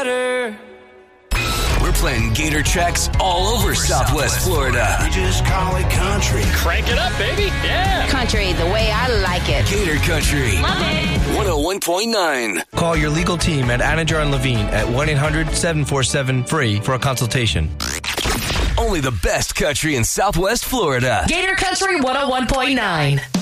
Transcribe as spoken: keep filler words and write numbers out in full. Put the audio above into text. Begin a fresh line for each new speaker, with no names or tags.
We're playing Gator tracks all over Southwest Florida.
We just call it country.
Crank it up, baby. Yeah.
Country the way I like it.
Gator Country.
Love it.
one oh one point nine.
Call your legal team at Anajar and Levine at one eight hundred seven four seven free for a consultation.
Only the best country in Southwest Florida.
Gator Country one oh one point nine.